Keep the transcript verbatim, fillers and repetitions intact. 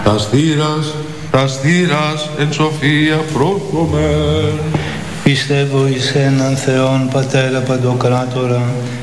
Τα στήρας, τα στήρας εν σοφία πρόσχομεν. Πιστεύω εις έναν Θεόν Πατέρα Παντοκράτορα,